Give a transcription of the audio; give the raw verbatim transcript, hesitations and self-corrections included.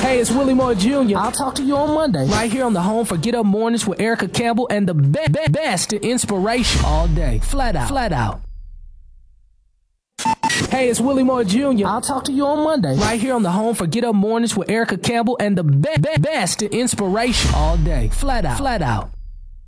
Hey, it's Willie Moore Junior I'll talk to you on Monday, right here on the home for Get Up Mornings with Erica Campbell and the be- be- best in inspiration all day. Flat out, flat out. Hey, it's Willie Moore Junior I'll talk to you on Monday, right here on the home for Get Up Mornings with Erica Campbell and the be- be- best in inspiration all day. Flat out, flat out.